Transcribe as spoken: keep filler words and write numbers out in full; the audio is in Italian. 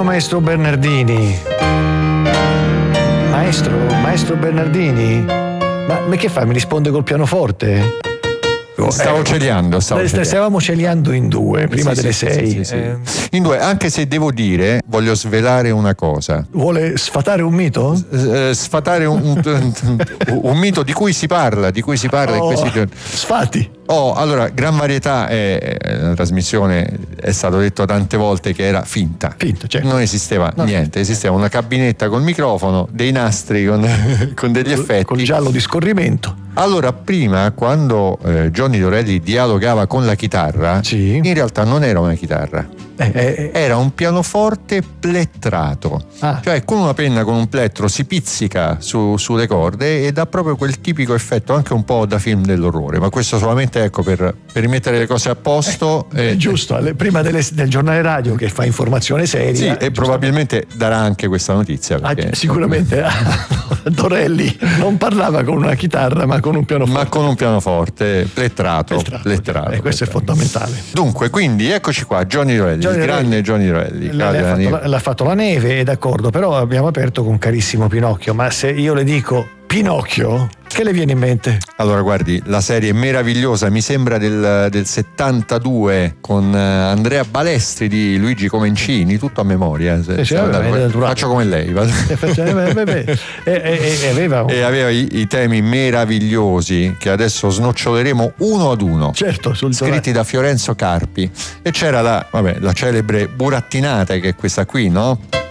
maestro Bernardini. Maestro, maestro Bernardini? Ma, ma che fa? Mi risponde col pianoforte? Stavo eh, celiando, stavo celiando. Stavamo celiando in due, prima sì, delle sì, sei. sì, sì, sì. Eh. In due, anche se devo dire, voglio svelare una cosa. Vuole sfatare un mito? S- sfatare un, un, un, un mito di cui si parla, di cui si parla oh, in questi giorni. Sfati. Oh, allora, Gran Varietà è, la trasmissione, è stato detto tante volte che era finta. Finta, certo. Non esisteva no. niente, esisteva una cabinetta col microfono, dei nastri con, con degli effetti. Col giallo di scorrimento. Allora, prima, quando eh, Johnny Dorelli dialogava con la chitarra, sì. in realtà non era una chitarra. Eh, eh, era un pianoforte plettrato, ah. cioè con una penna, con un plettro si pizzica su, sulle corde e dà proprio quel tipico effetto anche un po' da film dell'orrore, ma questo solamente ecco per, per rimettere le cose a posto. Eh, eh, è giusto, alle, prima delle, del giornale radio che fa informazione seria. Sì, e probabilmente darà anche questa notizia. Perché, ah, sicuramente Dorelli non parlava con una chitarra ma con un pianoforte. Ma con un pianoforte plettrato. plettrato, plettrato e questo plettrato. È fondamentale. Dunque, quindi eccoci qua, Johnny Dorelli. Il grande Johnny Dorelli. L'ha fatto, la, l'ha fatto la neve, è d'accordo, però abbiamo aperto con Carissimo Pinocchio, ma se io le dico Pinocchio, che le viene in mente? Allora guardi, la serie meravigliosa, mi sembra del, del settantadue, con Andrea Balestri di Luigi Comencini, tutto a memoria. Se, eh, se cioè, andate, faccio come lei. e, e, e aveva, e aveva i, i temi meravigliosi che adesso snoccioleremo uno ad uno. Certo, sul scritti da Fiorenzo Carpi. E c'era la, vabbè, la celebre burattinata, che è questa qui, no?